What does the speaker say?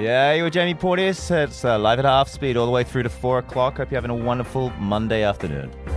Yeah, you're Jamie Porteous. It's live at half speed all the way through to 4 o'clock. Hope you're having a wonderful Monday afternoon.